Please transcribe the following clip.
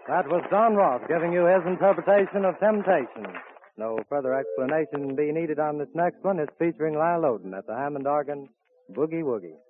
That was Don Ross giving you his interpretation of Temptation. No further explanation be needed on this next one. It's featuring Lyle Loden at the Hammond organ, Boogie Woogie.